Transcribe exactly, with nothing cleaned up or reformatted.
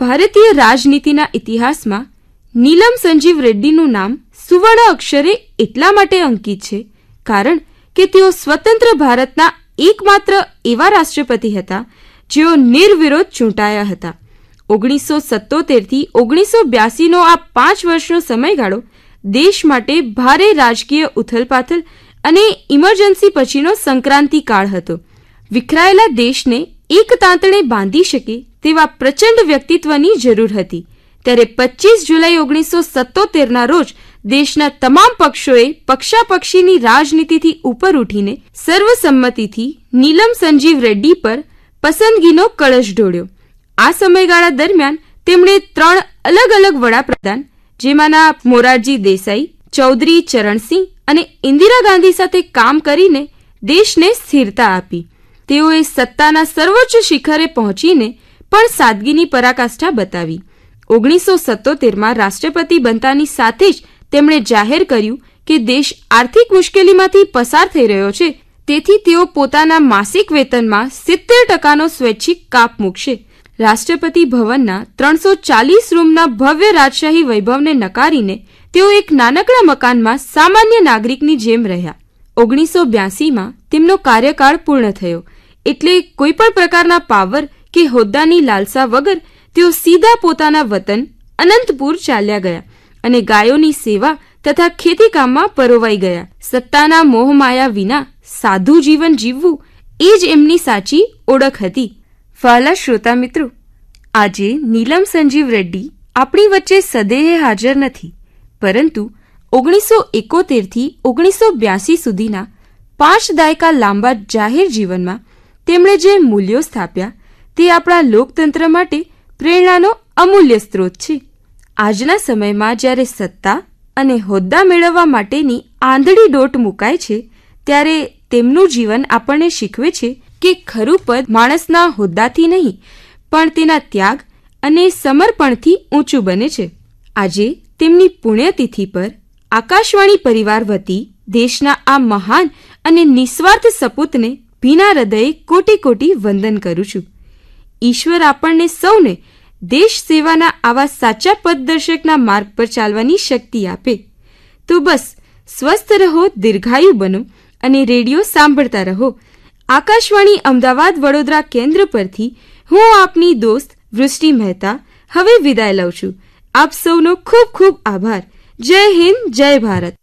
ભારતીય રાજનીતિના ઇતિહાસમાં નીલમ સંજીવ રેડ્ડીનું નામ સુવર્ણ અક્ષરે એટલા માટે અંકિત છે કારણ કે તેઓ સ્વતંત્ર ભારતના એકમાત્ર એવા રાષ્ટ્રપતિ હતા જેઓ નિર્વિરોધ ચૂંટાયા હતા. ઓગણીસો સત્તોતેરથી ઓગણીસો બ્યાસીનો આ પાંચ વર્ષનો સમયગાળો દેશ માટે ભારે રાજકીય ઉથલપાથલ અને ઇમરજન્સી પછીનો સંક્રાંતિ કાળ હતો. વિખરાયેલા દેશને એક તાંતણે બાંધી શકે તેવા પ્રચંડ વ્યક્તિત્વની જરૂર હતી. ત્યારે પચીસ જુલાઈ ઓગણીસો સત્તોતેરના રોજ દેશના તમામ પક્ષોએ પક્ષાપક્ષીની રાજનીતિથી ઉપર ઉઠીને સર્વસંમતિથી નીલમ સંજીવ રેડ્ડી પર પસંદગીનો કળશ ઢોળ્યો. આ સમયગાળા દરમિયાન તેમણે ત્રણ અલગ અલગ વડાપ્રધાન જેમાંના મોરારજી દેસાઈ, ચૌધરી ચરણસિંહ અને ઇન્દિરા ગાંધી સાથે કામ કરીને દેશને સ્થિરતા આપી. તેઓએ સત્તાના સર્વોચ્ચ શિખરે પહોંચીને પણ સાદગીની પરાકાષ્ઠા બતાવી. ઓગણીસો સત્તોતેરમાં રાષ્ટ્રપતિ બનતાની સાથે જ તેમણે જાહેર કર્યું કે દેશ આર્થિક મુશ્કેલીમાંથી પસાર થઈ રહ્યો છે, તેથી તેઓ પોતાના માસિક વેતનમાં સિત્તેર ટકાનો સ્વૈચ્છિક કાપ મૂકશે. રાષ્ટ્રપતિ ભવનના ત્રણસો ચાલીસ રૂમના ભવ્ય રાજશાહી વૈભવને નકારીને તેઓ એક નાનકડા મકાનમાં સામાન્ય નાગરિકની જેમ રહ્યા. ઓગણીસો બ્યાસીમાં તેમનો કાર્યકાળ પૂર્ણ થયો એટલે કોઈપણ પ્રકારના પાવર કે હોદ્દાની લાલસા વગર તેઓ સીધા પોતાના વતન અનંતપુર ચાલ્યા ગયા અને ગાયોની સેવા તથા ખેતીકામમાં પરોવાઈ ગયા. સત્તાના મોહમાયા વિના સાદું જીવન જીવવું એ જ એમની સાચી ઓળખ હતી. વહાલા શ્રોતા મિત્રો, આજે નીલમ સંજીવ રેડ્ડી આપણી વચ્ચે સદેહે હાજર નથી, પરંતુ ઓગણીસો એકોતેરથી ઓગણીસો બ્યાસી સુધીના પાંચ દાયકા લાંબા જાહેર જીવનમાં તેમણે જે મૂલ્યો સ્થાપ્યા તે આપણા લોકતંત્ર માટે પ્રેરણાનો અમૂલ્ય સ્ત્રોત છે. આજના સમયમાં જ્યારે સત્તા અને હોદ્દા મેળવવા માટેની આંધળી દોટ મુકાય છે, ત્યારે તેમનું જીવન આપણને શીખવે છે કે ખરું પદ માણસના હોદ્દાથી નહીં પણ તેના ત્યાગ અને સમર્પણથી ઊંચું બને છે. આજે તેમની પુણ્યતિથિ પર આકાશવાણી પરિવાર વતી દેશના આ મહાન અને નિસ્વાર્થ સપૂતને ભીના હૃદયે કોટી કોટી વંદન કરું છું. ઈશ્વર આપણને સૌને દેશ સેવાના આવા સાચા પથદર્શકના માર્ગ પર ચાલવાની શક્તિ આપે. તો બસ સ્વસ્થ રહો, દીર્ઘાયુ બનો અને રેડિયો સાંભળતા રહો. આકાશવાણી અમદાવાદ વડોદરા કેન્દ્ર પરથી હું આપની દોસ્ત વૃષ્ટિ મહેતા હવે વિદાય લઉં છું. આપ સૌનો ખૂબ ખૂબ આભાર. જય હિન્દ, જય ભારત.